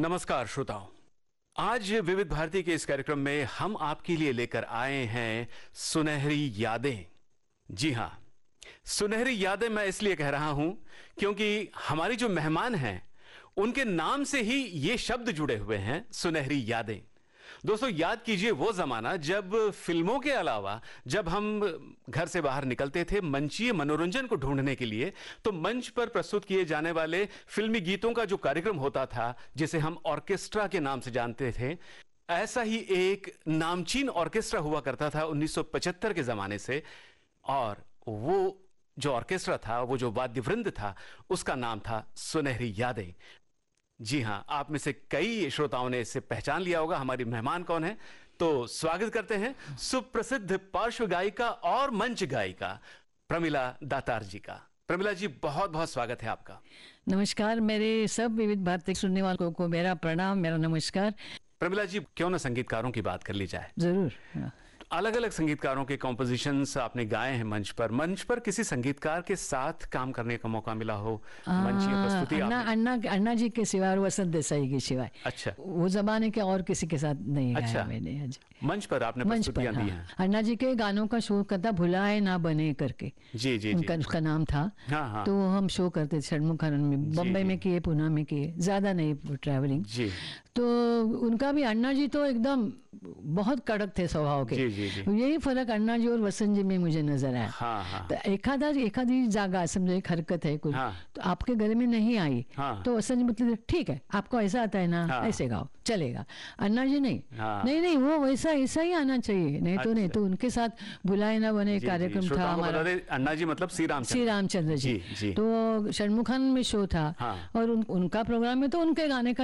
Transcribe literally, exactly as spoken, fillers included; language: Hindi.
नमस्कार श्रोताओं, आज विविध भारती के इस कार्यक्रम में हम आपके लिए लेकर आए हैं सुनहरी यादें। जी हां, सुनहरी यादें मैं इसलिए कह रहा हूं क्योंकि हमारी जो मेहमान हैं उनके नाम से ही ये शब्द जुड़े हुए हैं, सुनहरी यादें। दोस्तों, याद कीजिए वो जमाना जब फिल्मों के अलावा जब हम घर से बाहर निकलते थे मंचीय मनोरंजन को ढूंढने के लिए, तो मंच पर प्रस्तुत किए जाने वाले फिल्मी गीतों का जो कार्यक्रम होता था, जिसे हम ऑर्केस्ट्रा के नाम से जानते थे, ऐसा ही एक नामचीन ऑर्केस्ट्रा हुआ करता था उन्नीस सौ पचहत्तर के जमाने से। और वो जो ऑर्केस्ट्रा था, वो जो वाद्य वृंद था, उसका नाम था सुनहरी यादें। जी हां, आप में से कई श्रोताओं ने इसे पहचान लिया होगा। हमारी मेहमान कौन है, तो स्वागत करते हैं सुप्रसिद्ध पार्श्व गायिका और मंच गायिका प्रमिला दातार जी का। प्रमिला जी, बहुत बहुत स्वागत है आपका। नमस्कार, मेरे सब विविध भारती सुनने वालों को मेरा प्रणाम, मेरा नमस्कार। प्रमिला जी, क्यों ना संगीतकारों की बात कर ली जाए। जरूर। अलग अलग संगीतकारों के कॉम्पोजिशंस आपने गाए हैं मंच पर। मंच पर किसी संगीतकार के साथ काम करने का मौका मिला हो, मंचीय प्रस्तुति? अन्ना अन्ना अन्ना जी के सिवाय और वसंत देसाई के सिवाय, अच्छा, वो जमाने के और किसी के साथ नहीं गाया अच्छा, मैंने। मंच पर आपने प्रस्तुतियां दी हैं। अन्ना जी के गानों का शो करता भुलाए ना बने करके, जी जी उनका जी। उसका नाम था। हाँ, हाँ। तो हम शो करते थे षणमुखानंद में, बम्बई में किए, पुणे में किए, ज्यादा नहीं ट्रैवलिंग जी। तो उनका भी, अन्ना जी तो एकदम बहुत कड़क थे स्वभाव के। जी, जी, जी। यही फर्क अन्ना जी और वसंत जी में मुझे नजर आया। हाँ, हाँ। तो एखादा एखादी जागा समझो, एक हरकत है कुछ, हाँ। तो आपके गले में नहीं आई, हाँ। तो वसंत जी मतलब ठीक है, आपको ऐसा आता है ना, हाँ। ऐसे गाओ, चलेगा। अन्ना जी नहीं, हाँ। नहीं नहीं वो वैसा ऐसा ही आना चाहिए, नहीं तो नहीं। तो उनके साथ बुलाए ना बने जी, कार्यक्रम जी, था श्रोताओं को हमारा। बता दें, अन्ना जी मतलब श्री रामचंद्र श्री रामचंद्र जी, जी, जी। तो षणमुखानंद में शो था। हाँ। और उन, उनका प्रोग्राम में तो उनके गाने का